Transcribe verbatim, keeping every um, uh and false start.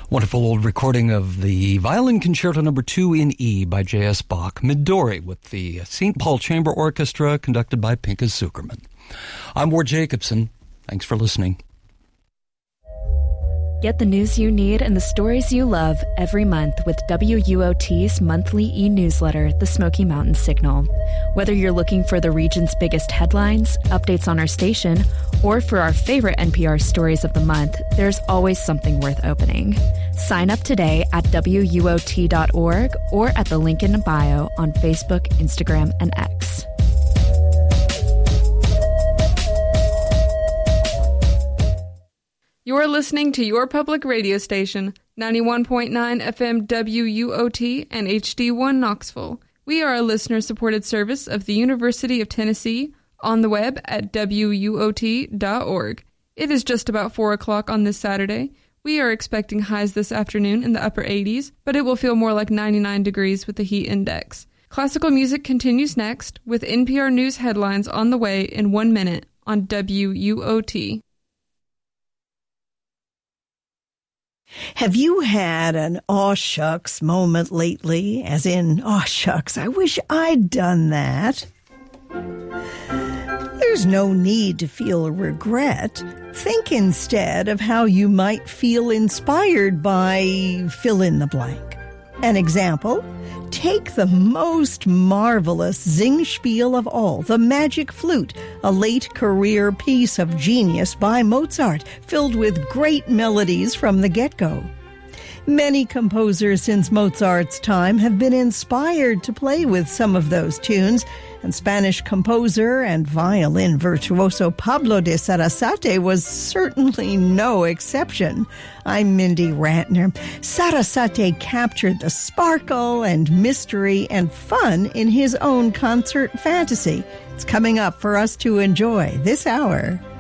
Wonderful old recording of the Violin Concerto Number two in E by J S. Bach, Midori, with the Saint Paul Chamber Orchestra, conducted by Pinchas Zukerman. I'm Ward Jacobson. Thanks for listening. Get the news you need and the stories you love every month with W U O T's monthly e-newsletter, The Smoky Mountain Signal. Whether you're looking for the region's biggest headlines, updates on our station, or for our favorite N P R stories of the month, there's always something worth opening. Sign up today at W U O T dot org or at the link in the bio on Facebook, Instagram, and X. You're listening to your public radio station, ninety-one point nine F M W U O T and H D one Knoxville. We are a listener-supported service of the University of Tennessee, on the web at W U O T dot org. It is just about four o'clock on this Saturday. We are expecting highs this afternoon in the upper eighties, but it will feel more like ninety-nine degrees with the heat index. Classical music continues next, with N P R News headlines on the way in one minute on W U O T. Have you had an aw shucks moment lately? As in, aw shucks, I wish I'd done that. There's no need to feel regret. Think instead of how you might feel inspired by fill in the blank. An example, take the most marvelous Singspiel of all, the Magic Flute, a late career piece of genius by Mozart, filled with great melodies from the get-go. Many composers since Mozart's time have been inspired to play with some of those tunes, and Spanish composer and violin virtuoso Pablo de Sarasate was certainly no exception. I'm Mindy Rantner. Sarasate captured the sparkle and mystery and fun in his own concert fantasy. It's coming up for us to enjoy this hour.